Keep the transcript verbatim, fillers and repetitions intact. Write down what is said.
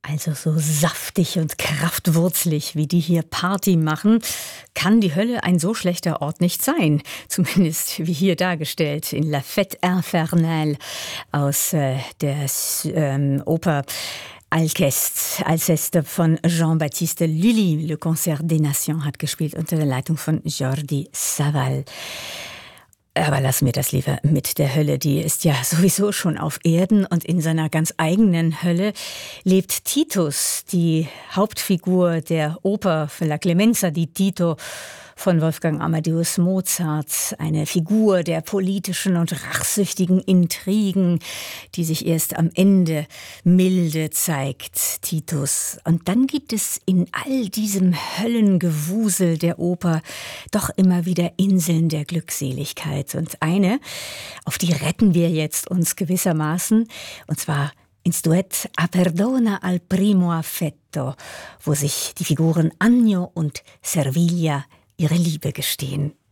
Also so saftig und kraftwurzlig, wie die hier Party machen, kann die Hölle ein so schlechter Ort nicht sein. Zumindest wie hier dargestellt in La Fête Infernale aus äh, der ähm, Oper Alceste, Alceste von Jean-Baptiste Lully. Le Concert des Nations hat gespielt unter der Leitung von Jordi Savall. Aber lassen wir das lieber mit der Hölle. Die ist ja sowieso schon auf Erden und in seiner ganz eigenen Hölle lebt Titus, die Hauptfigur der Oper La Clemenza di Tito von Wolfgang Amadeus Mozart. Eine Figur der politischen und rachsüchtigen Intrigen, die sich erst am Ende milde zeigt, Titus. Und dann gibt es in all diesem Höllengewusel der Oper doch immer wieder Inseln der Glückseligkeit. Und eine, auf die retten wir jetzt uns gewissermaßen, und zwar ins Duett A Perdona al primo affetto, wo sich die Figuren Agno und Servilia ihre Liebe gestehen.